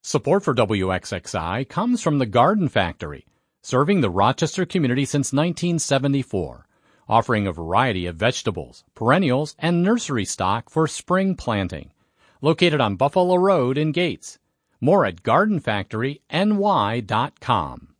Support for WXXI comes from the Garden Factory, serving the Rochester community since 1974, offering a variety of vegetables, perennials, and nursery stock for spring planting. Located on Buffalo Road in Gates. More at gardenfactoryny.com.